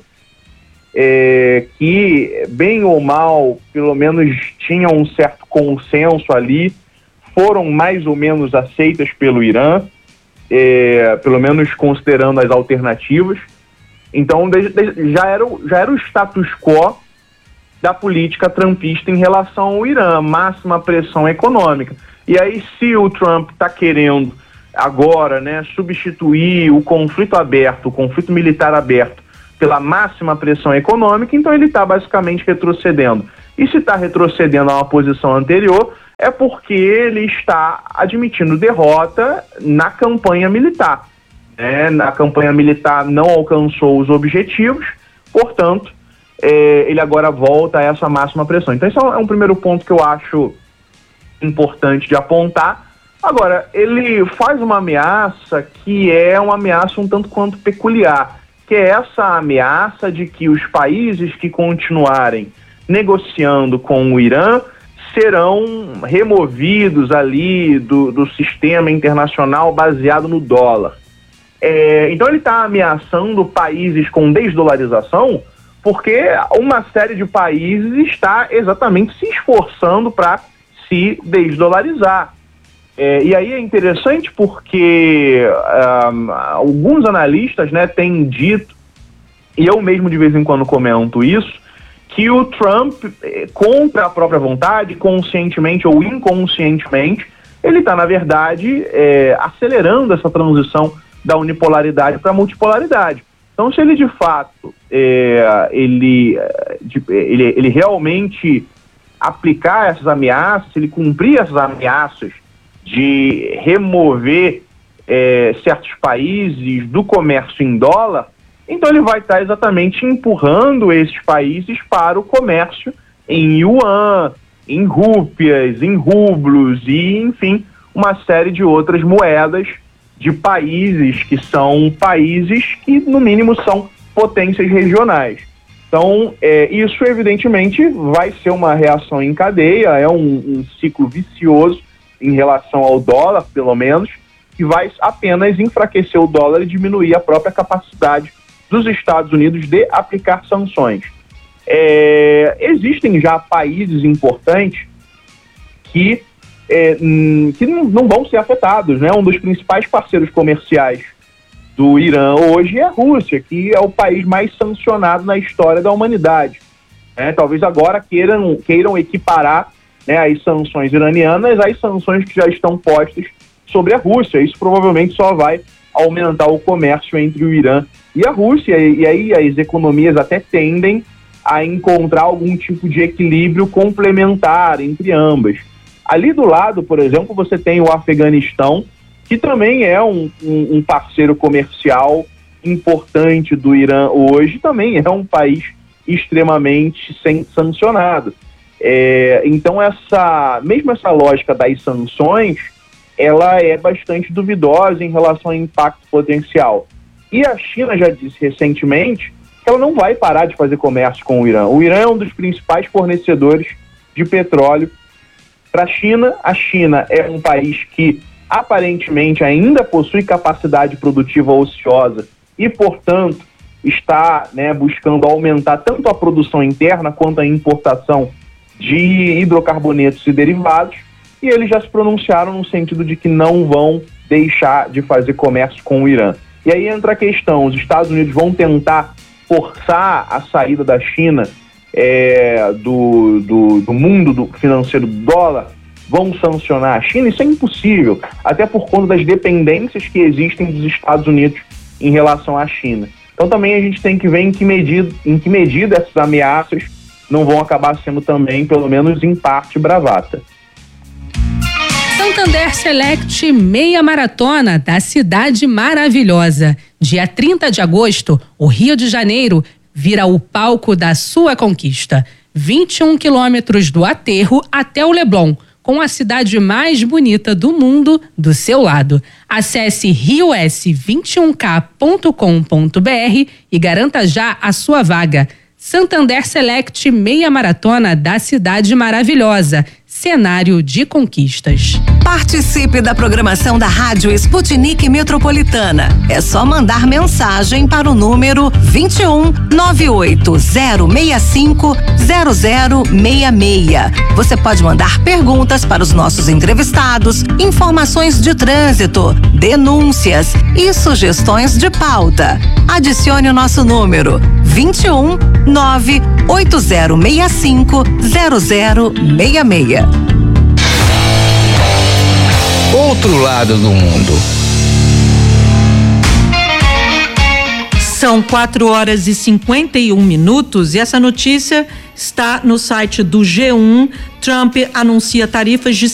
que, bem ou mal, pelo menos tinham um certo consenso ali, foram mais ou menos aceitas pelo Irã, pelo menos considerando as alternativas. Então já era o status quo da política trumpista em relação ao Irã, máxima pressão econômica. E aí, se o Trump está querendo agora, né, substituir o conflito aberto, o conflito militar aberto, pela máxima pressão econômica, então ele está basicamente retrocedendo. E se está retrocedendo a uma posição anterior, é porque ele está admitindo derrota na campanha militar. Na campanha militar não alcançou os objetivos, portanto, ele agora volta a essa máxima pressão. Então esse é um primeiro ponto que eu acho importante de apontar. Agora, ele faz uma ameaça que é uma ameaça um tanto quanto peculiar, que é essa ameaça de que os países que continuarem negociando com o Irã serão removidos ali do sistema internacional baseado no dólar. Então ele está ameaçando países com desdolarização porque uma série de países está exatamente se esforçando para se desdolarizar. E aí é interessante porque alguns analistas, né, têm dito, e eu mesmo de vez em quando comento isso, que o Trump, contra a própria vontade, conscientemente ou inconscientemente, ele está, na verdade, acelerando essa transição da unipolaridade para a multipolaridade. Então, se ele, de fato, ele realmente aplicar essas ameaças, se ele cumprir essas ameaças de remover certos países do comércio em dólar, então ele vai estar exatamente empurrando esses países para o comércio em yuan, em rúpias, em rublos e, enfim, uma série de outras moedas de países que são países que, no mínimo, são potências regionais. Então, isso, evidentemente, vai ser uma reação em cadeia, é um ciclo vicioso em relação ao dólar, pelo menos, que vai apenas enfraquecer o dólar e diminuir a própria capacidade dos Estados Unidos de aplicar sanções. Existem já países importantes que não vão ser afetados, né? Um dos principais parceiros comerciais do Irã hoje é a Rússia, que é o país mais sancionado na história da humanidade. Talvez agora queiram equiparar, né, as sanções iranianas às sanções que já estão postas sobre a Rússia. Isso provavelmente só vai aumentar o comércio entre o Irã e a Rússia, e aí as economias até tendem a encontrar algum tipo de equilíbrio complementar entre ambas. Ali do lado, por exemplo, você tem o Afeganistão, que também é um parceiro comercial importante do Irã hoje, também é um país extremamente sancionado. Então, mesmo essa lógica das sanções, ela é bastante duvidosa em relação ao impacto potencial. E a China já disse recentemente que ela não vai parar de fazer comércio com o Irã. O Irã é um dos principais fornecedores de petróleo para a China. A China é um país que aparentemente ainda possui capacidade produtiva ociosa e, portanto, está, né, buscando aumentar tanto a produção interna quanto a importação de hidrocarbonetos e derivados, e eles já se pronunciaram no sentido de que não vão deixar de fazer comércio com o Irã. E aí entra a questão, os Estados Unidos vão tentar forçar a saída da China do mundo financeiro do dólar, vão sancionar a China? Isso é impossível, até por conta das dependências que existem dos Estados Unidos em relação à China. Então também a gente tem que ver em que medida essas ameaças não vão acabar sendo também, pelo menos em parte, bravata. Santander Select Meia Maratona da Cidade Maravilhosa. Dia 30 de agosto, o Rio de Janeiro vira o palco da sua conquista. 21 quilômetros do Aterro até o Leblon, com a cidade mais bonita do mundo do seu lado. Acesse rios21k.com.br e garanta já a sua vaga. Santander Select Meia Maratona da Cidade Maravilhosa. cenário de conquistas. Participe da programação da Rádio Sputnik Metropolitana. É só mandar mensagem para o número 21 98065 0066. Você pode mandar perguntas para os nossos entrevistados, informações de trânsito, denúncias e sugestões de pauta. Adicione o nosso número 21 98065 0066. Outro lado do mundo. São 4h51 e essa notícia está no site do G1. Trump anuncia tarifas de